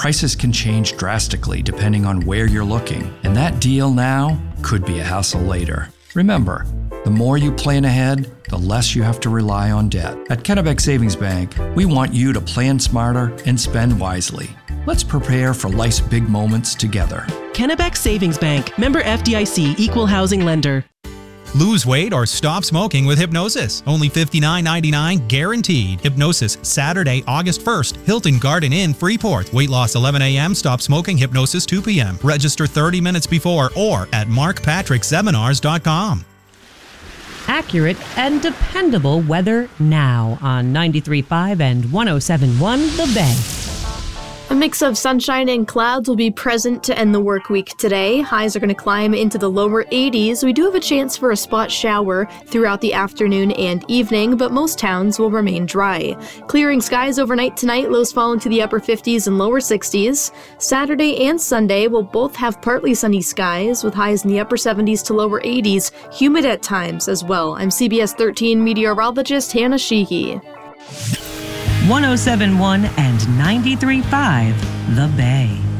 prices can change drastically depending on where you're looking, and that deal now could be a hassle later. Remember, the more you plan ahead, the less you have to rely on debt. At Kennebec Savings Bank, we want you to plan smarter and spend wisely. Let's prepare for life's big moments together. Kennebec Savings Bank, member FDIC, equal housing lender. Lose weight or stop smoking with Hypnosis. Only $59.99 guaranteed. Hypnosis, Saturday, August 1st, Hilton Garden Inn, Freeport. Weight loss 11 a.m., stop smoking, Hypnosis 2 p.m. Register 30 minutes before or at markpatrickseminars.com. Accurate and dependable weather now on 93.5 and 107.1 The Bay. A mix of sunshine and clouds will be present to end the work week today. Highs are going to climb into the lower 80s. We do have a chance for a spot shower throughout the afternoon and evening, but most towns will remain dry. Clearing skies overnight tonight, lows falling to the upper 50s and lower 60s. Saturday and Sunday will both have partly sunny skies with highs in the upper 70s to lower 80s, humid at times as well. I'm CBS 13 meteorologist Hannah Sheehy. 107.1 and 93.5 The Bay.